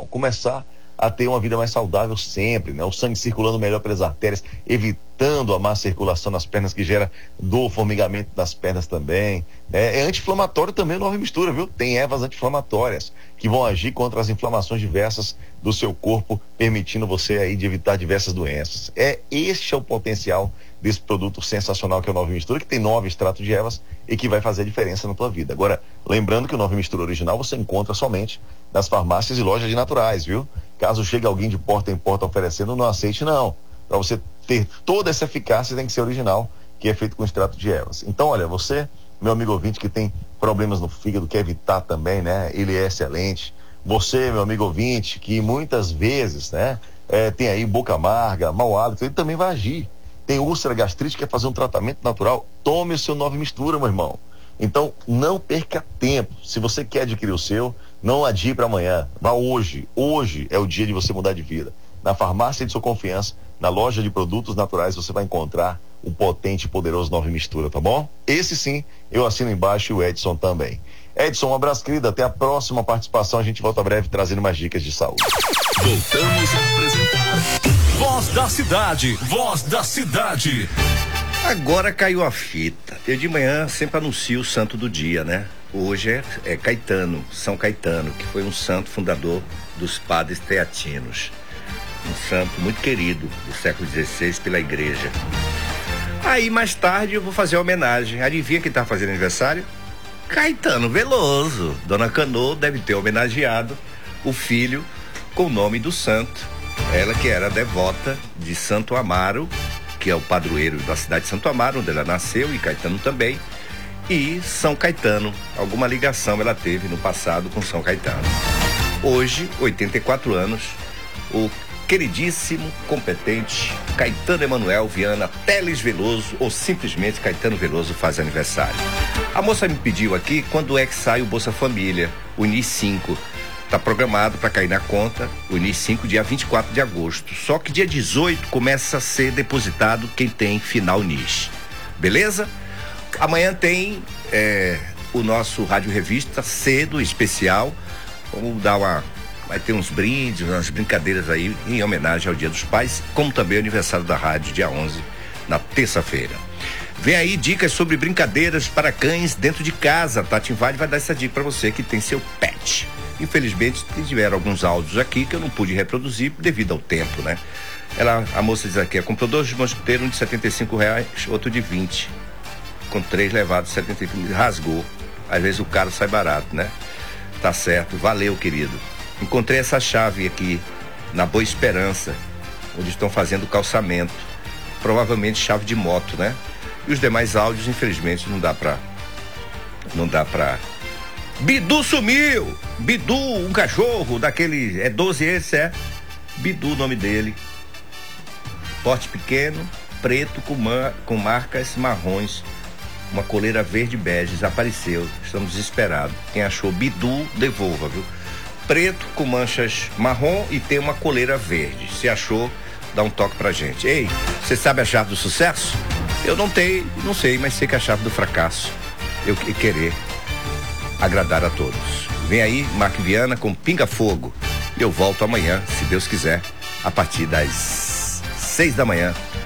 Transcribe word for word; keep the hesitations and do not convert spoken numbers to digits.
começar a ter uma vida mais saudável sempre, né? O sangue circulando melhor pelas artérias, evitando a má circulação nas pernas, que gera dor, formigamento das pernas também. É, é anti-inflamatório também o Nova Mistura, viu? Tem ervas anti-inflamatórias que vão agir contra as inflamações diversas do seu corpo, permitindo você aí de evitar diversas doenças. É, este é o potencial desse produto sensacional que é o Nova Mistura, que tem nove extratos de ervas e que vai fazer a diferença na tua vida. Agora, lembrando que o Nova Mistura original você encontra somente nas farmácias e lojas de naturais, viu? Caso chegue alguém de porta em porta oferecendo, não aceite não. Para você ter toda essa eficácia, tem que ser original, que é feito com extrato de ervas. Então, olha, você, meu amigo ouvinte, que tem problemas no fígado, quer evitar também, né? Ele é excelente. Você, meu amigo ouvinte, que muitas vezes, né? É, tem aí boca amarga, mau hálito, ele também vai agir. Tem úlcera, gastrite, quer fazer um tratamento natural, tome o seu Nova Mistura, meu irmão. Então, não perca tempo. Se você quer adquirir o seu, não adie para amanhã. Vá hoje. Hoje é o dia de você mudar de vida. Na farmácia de sua confiança, na loja de produtos naturais, você vai encontrar o potente e poderoso Nova Mistura, tá bom? Esse sim, eu assino embaixo e o Edson também. Edson, um abraço, querido. Até a próxima participação. A gente volta breve trazendo mais dicas de saúde. Voltamos a apresentar Voz da Cidade. Voz da Cidade. Agora caiu a fita. Eu de manhã sempre anuncio o santo do dia, né? Hoje é, é Caetano, São Caetano, que foi um santo fundador dos padres teatinos. Um santo muito querido do século dezesseis pela igreja. Aí mais tarde eu vou fazer a homenagem. Adivinha quem tá fazendo aniversário? Caetano Veloso. Dona Cano deve ter homenageado o filho com o nome do santo. Ela que era devota de Santo Amaro, que é o padroeiro da cidade de Santo Amaro, onde ela nasceu, e Caetano também. E São Caetano, alguma ligação ela teve no passado com São Caetano. Hoje, oitenta e quatro anos, o queridíssimo, competente Caetano Emanuel Viana Teles Veloso, ou simplesmente Caetano Veloso, faz aniversário. A moça me pediu aqui quando é que sai o Bolsa Família, o N I cinco. Está programado para cair na conta o N I cinco dia vinte e quatro de agosto. Só que dia dezoito começa a ser depositado quem tem final N I S. Beleza? Amanhã tem é, o nosso Rádio Revista cedo, especial. Vamos dar uma... Vai ter uns brindes, umas brincadeiras aí em homenagem ao Dia dos Pais, como também o aniversário da rádio, dia onze, na terça-feira. Vem aí dicas sobre brincadeiras para cães dentro de casa. Tati Vale vai dar essa dica para você que tem seu pet. Infelizmente, tiveram alguns áudios aqui que eu não pude reproduzir devido ao tempo, né? Ela, a moça diz aqui, comprou dois mosquiteiros, um de setenta e cinco reais, outro de vinte. Com três levados, setenta e cinco, rasgou. Às vezes o caro sai barato, né? Tá certo, valeu, querido. Encontrei essa chave aqui, na Boa Esperança, onde estão fazendo o calçamento. Provavelmente chave de moto, né? E os demais áudios, infelizmente, não dá pra... Não dá pra... Bidu sumiu! Bidu, um cachorro daquele... É doze esse, é? Bidu o nome dele. Porte pequeno, preto com, man, com marcas marrons. Uma coleira verde bege, desapareceu. Estamos desesperados. Quem achou Bidu, devolva, viu? Preto com manchas marrom e tem uma coleira verde. Se achou, dá um toque pra gente. Ei, você sabe a chave do sucesso? Eu não tenho, não sei, mas sei que é a chave do fracasso. Eu que querer agradar a todos. Vem aí, Mark Viana com Pinga Fogo. Eu volto amanhã, se Deus quiser, a partir das seis da manhã,